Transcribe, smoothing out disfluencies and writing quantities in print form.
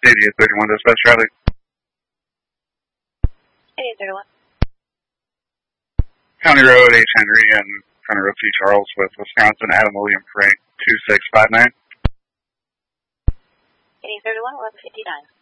8831 dispatch, Riley. 8831. County Road H. Henry and County Road C. Charles with Wisconsin, Adam William Frank, 2659. 8831, 1159.